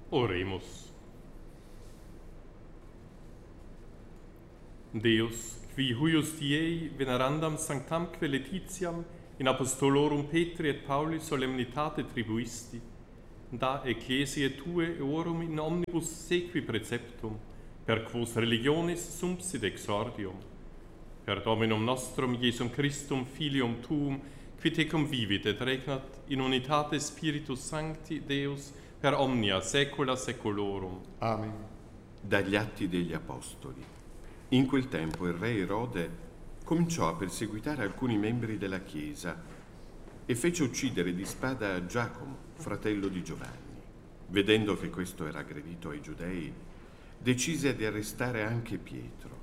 Oremus. Deus, qui huius diei venerandam sanctamque Laetitiam in apostolorum Petri et Pauli solemnitate tribuisti, da ecclesiae tue eorum in omnibus sequi preceptum, per quos religionis sumpsit exordium, per Dominum nostrum Iesum Christum filium tuum, qui tecum vivit et regnat in unitate Spiritus Sancti Deus per omnia saecula saeculorum. Amen. Dagli Atti degli Apostoli. In quel tempo il re Erode cominciò a perseguitare alcuni membri della Chiesa e fece uccidere di spada Giacomo, fratello di Giovanni. Vedendo che questo era aggredito ai giudei, decise di arrestare anche Pietro.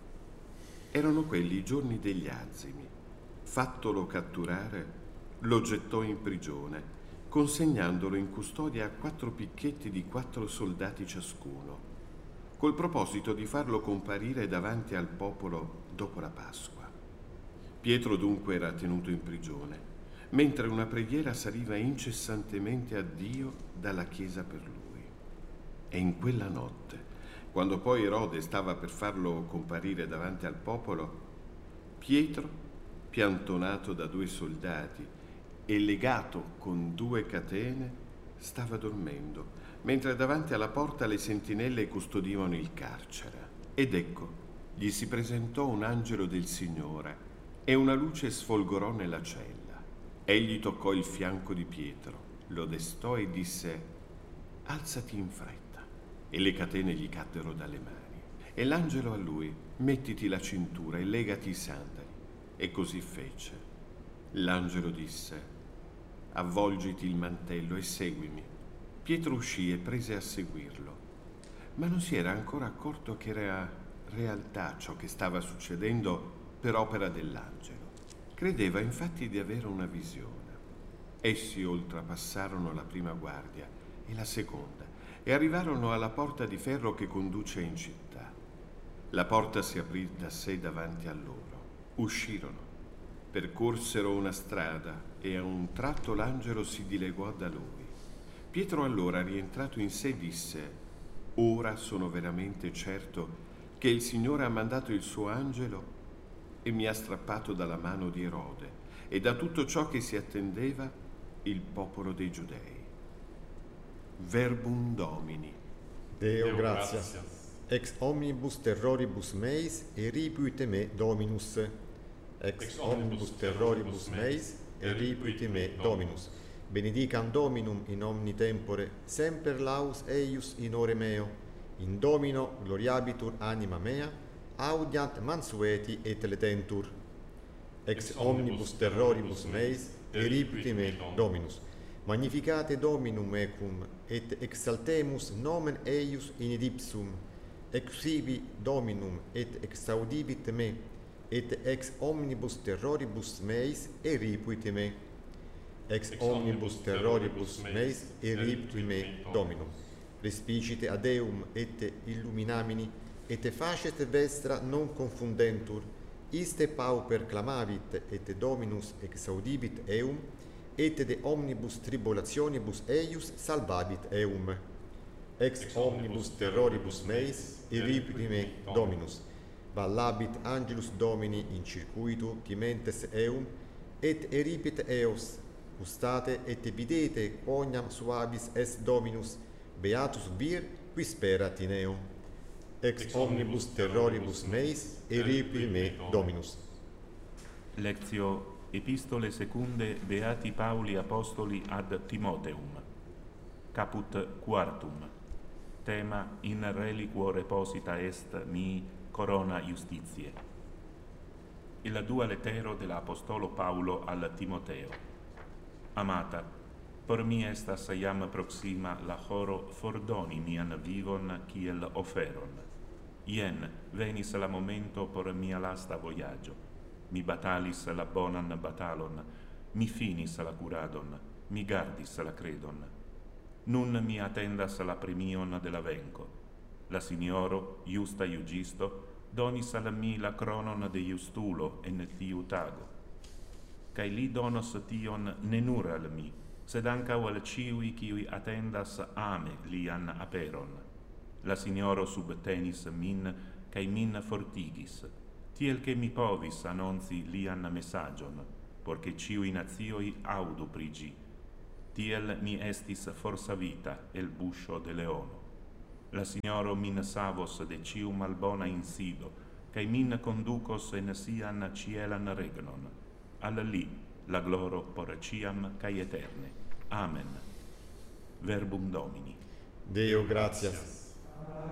Erano quelli i giorni degli azimi. Fattolo catturare, lo gettò in prigione, consegnandolo in custodia a 4 picchetti di 4 soldati ciascuno, col proposito di farlo comparire davanti al popolo dopo la Pasqua. Pietro dunque era tenuto in prigione, mentre una preghiera saliva incessantemente a Dio dalla chiesa per lui. E in quella notte, quando poi Erode stava per farlo comparire davanti al popolo, Pietro, piantonato da 2 soldati e legato con 2 catene, stava dormendo, mentre davanti alla porta le sentinelle custodivano il carcere. Ed ecco, gli si presentò un angelo del Signore e una luce sfolgorò nella cella. Egli toccò il fianco di Pietro, lo destò e disse: «Alzati in fretta». E le catene gli caddero dalle mani. E l'angelo a lui: «Mettiti la cintura e legati i sandali». E così fece. L'angelo disse: «Avvolgiti il mantello e seguimi». Pietro uscì e prese a seguirlo, ma non si era ancora accorto che era realtà ciò che stava succedendo per opera dell'angelo. Credeva infatti di avere una visione. Essi oltrepassarono la prima guardia e la seconda e arrivarono alla porta di ferro che conduce in città. La porta si aprì da sé davanti a loro. Uscirono, percorsero una strada e a un tratto l'angelo si dileguò da lui. Pietro allora, rientrato in sé, disse: «Ora sono veramente certo che il Signore ha mandato il suo angelo e mi ha strappato dalla mano di Erode e da tutto ciò che si attendeva il popolo dei Giudei». Verbum Domini. Deo gratias. Ex omnibus terroribus meis eripuite me Dominus. Ex omnibus terroribus meis eripuite me Dominus. Benedicam Dominum in omni tempore, semper laus eius in ore meo. In Domino gloriabitur anima mea, audiant mansueti et letentur. Ex omnibus terroribus meis eripuite me Dominus. Magnificate Dominum ecum, et exaltemus nomen eius in ipsum. Exhibi Dominum et exaudibit me, et ex omnibus terroribus meis eripuite me. Ex omnibus terroribus meis eripuite me Dominum. Respicite ad eum et illuminamini, et facet vestra non confundentur. Iste pauper clamavit, et Dominus exaudibit eum, et de omnibus tribulationibus eius salvabit eum. Ex omnibus terroribus meis eripuite me Dominus. Vallabit angelus Domini in circuitu timentes eum, et eripit eos. Gustate et videte quoniam suavis est Dominus, beatus vir qui sperat in eo. Ex omnibus terroribus meis eripuite me Dominus. Lectio Epistole secunde Beati Pauli Apostoli ad Timoteum. Caput quartum. Tema: in reliquo reposita est mi corona justitiae. Il dua lettero dell'Apostolo Paulo al Timoteo. Amata, por mi estas iam proxima la horo fordoni mian vivon kiel oferon. Ien venis la momento por mia lasta voyaggio. Mi batalis la bonan batalon, mi finis la curadon, mi gardis la credon. Nun mi attendas la premion de la venco. La signoro, justa iugisto, donis al mi la cronon de justulo en tiu tago. Cae li donos tion ne nur al mi, sed ancau al ciui qui attendas ame lian aperon. La Signoro subtenis min, cae min fortigis, tiel che mi povis annonzi lian messagion, porche ciui nazioi audu prigi. Tiel mi estis forsa vita el buscio de leono. La Signoro min savos de ciu malbona insido, cae min conducos en sian cielan regnon. Al li la gloro por ciam cae eterne. Amen. Verbum Domini. Deo gratias.